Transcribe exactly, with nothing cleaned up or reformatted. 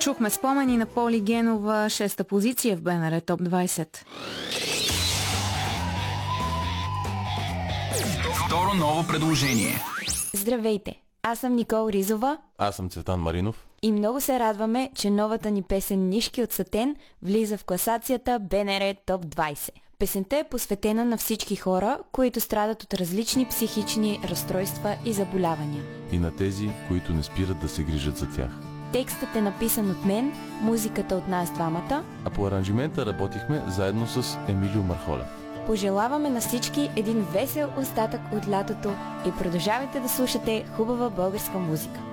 Чухме спомени на Поли Генова, шеста позиция в БНР Топ двайсет. Второ ново предложение. Здравейте! Аз съм Никол Ризова. Аз съм Цветан Маринов. И много се радваме, че новата ни песен "Нишки от Сатен" влиза в класацията БНР Топ двайсет. Песента е посветена на всички хора, които страдат от различни психични разстройства и заболявания. И на тези, които не спират да се грижат за тях. Текстът е написан от мен, музиката от нас двамата. А по аранжимента работихме заедно с Емилио Мархолев. Пожелаваме на всички един весел остатък от лятото и продължавайте да слушате хубава българска музика.